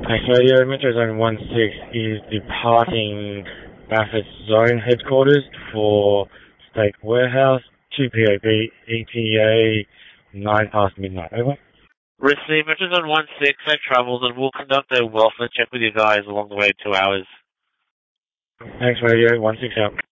Thanks, Radio. Metro Zone 16 is departing Bathurst Zone headquarters for State Warehouse, 2 POB, ETA 9 past midnight. Over. Receive Metro Zone 16, safe travels, and we'll conduct a welfare check with you guys along the way 2 hours. Thanks, Radio. 16 out.